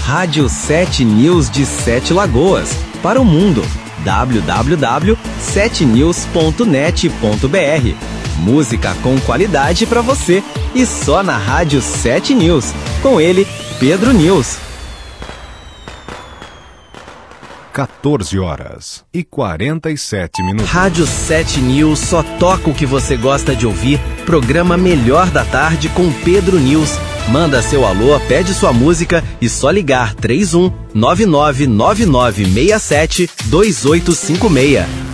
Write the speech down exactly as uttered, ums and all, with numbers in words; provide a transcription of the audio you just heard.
Rádio sete News de Sete Lagoas, para o mundo. w w w ponto sete news ponto net ponto b r. Música com qualidade para você e só na Rádio sete News. Com ele, Pedro News. quatorze horas e quarenta e sete minutos. Rádio sete News só toca o que você gosta de ouvir. Programa Melhor da Tarde com Pedro News. Manda seu alô, pede sua música e só ligar três um nove nove nove nove seis sete dois oito cinco seis.